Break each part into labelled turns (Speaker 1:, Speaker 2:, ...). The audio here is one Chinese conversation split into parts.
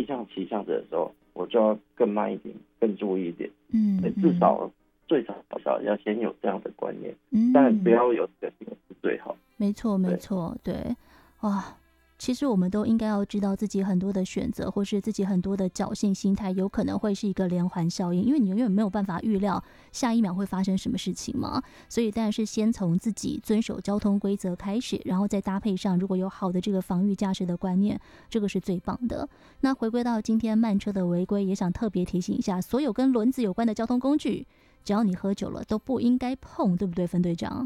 Speaker 1: 逆向骑这样子的时候，我就要更慢一点，更注意一点。至少最少要先有这样的观念，但不要有这个行为是最好。
Speaker 2: 没错，没错，对，哇。其实我们都应该要知道自己很多的选择，或是自己很多的侥幸心态，有可能会是一个连环效应，因为你永远没有办法预料下一秒会发生什么事情嘛。所以当然是先从自己遵守交通规则开始，然后再搭配上如果有好的这个防御驾驶的观念，这个是最棒的。那回归到今天慢车的违规，也想特别提醒一下，所有跟轮子有关的交通工具，只要你喝酒了都不应该碰，对不对，分队长？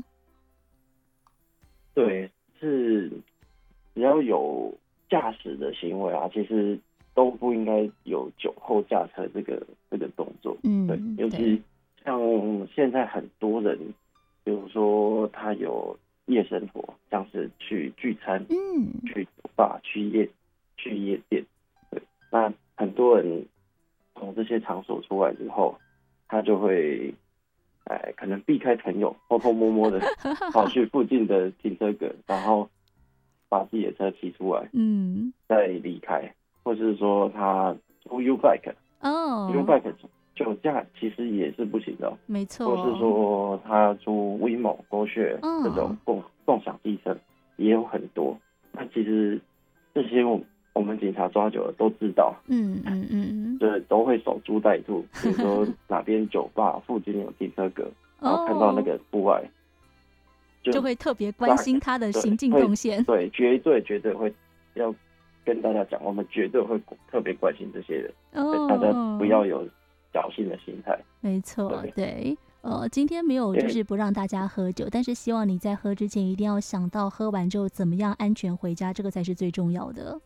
Speaker 1: 对，是。只要有驾驶的行为啊，其实都不应该有酒后驾车这个动作。对，尤其像现在很多人，比如说他有夜生活，像是去聚餐，去酒吧，去夜店，对，那很多人从这些场所出来之后，他就会，可能避开朋友，偷偷摸摸的跑去附近的停车格，然后把自己的车骑出来，再离开，或是说他租 U-Bike，U-Bike 酒驾其实也是不行的，
Speaker 2: 没错，
Speaker 1: 或是说他租 WeMo、GoShare 这种共享机车也有很多。那其实这些我们警察抓久了都知道，对，都会守株待兔，比如说哪边酒吧附近有停车格，然后看到那个户外。
Speaker 2: 就会特别关心他的行进动线，
Speaker 1: 对，绝对会要跟大家讲，我们绝对会特别关心这些人，大家不要有侥幸的心态。
Speaker 2: 没错，对。今天没有就是不让大家喝酒，但是希望你在喝之前一定要想到喝完之后怎么样安全回家，这个才是最重要的。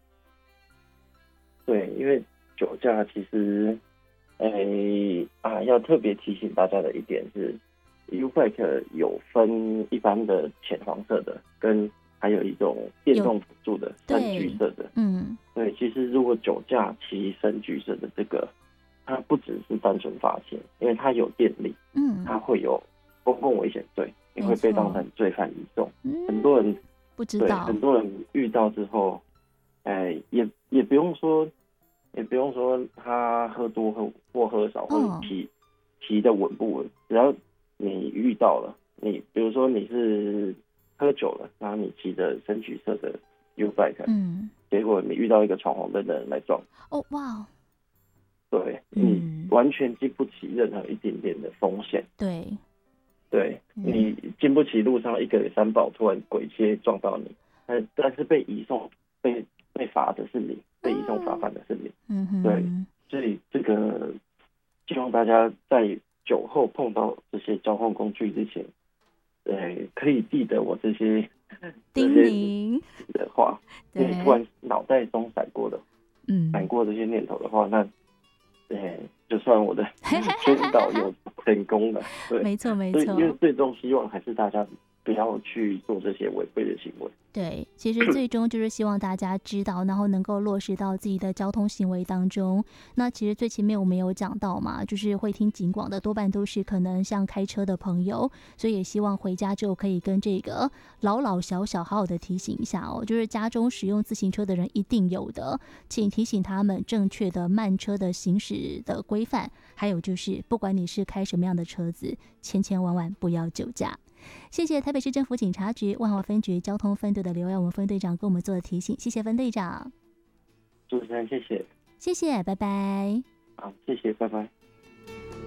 Speaker 1: 对，因为酒驾其实，要特别提醒大家的一点是。U-Bike 有分一般的浅黄色的，跟还有一种电动辅助的深橘色的。对，其实如果酒驾骑深橘色的这个，它不只是单纯罚钱，因为它有电力，它会有公共危险罪，也会被当成罪犯移送。很多人
Speaker 2: 不知道，
Speaker 1: 对，很多人遇到之后，也不用说他喝多或喝少，或者骑的稳不稳，只要你遇到了，你比如说你是喝酒了，然后你骑着深橘色的 U-Bike，结果你遇到一个闯红灯的人来撞，
Speaker 2: 哇，
Speaker 1: 对，你完全经不起任何一点点的风险，对，你经不起路上一个三宝突然鬼切撞到你，但是被移送被罚的是你，被移送罚款的是你，对，所以这个希望大家在酒后碰到这些交通工具之前，可以记得我这些
Speaker 2: 叮咛
Speaker 1: 的话。你突然脑袋中闪过这些念头的话，那就算我的宣导有成功了。对，
Speaker 2: 没错，
Speaker 1: 所以因为最终希望还是大家不要去做这些违规的行为。
Speaker 2: 对，其实最终就是希望大家知道，然后能够落实到自己的交通行为当中。那其实最前面我们有讲到嘛，就是会听警广的多半都是可能像开车的朋友，所以也希望回家之后可以跟这个老小好好的提醒一下哦，就是家中使用自行车的人一定有的，请提醒他们正确的慢车的行驶的规范，还有就是不管你是开什么样的车子，千万不要酒驾。谢谢台北市政府警察局万华分局交通分队的刘耀文分队长给我们做的提醒，谢谢分队长。
Speaker 1: 主持人，谢谢，
Speaker 2: 拜拜。
Speaker 1: 好，谢谢，拜拜。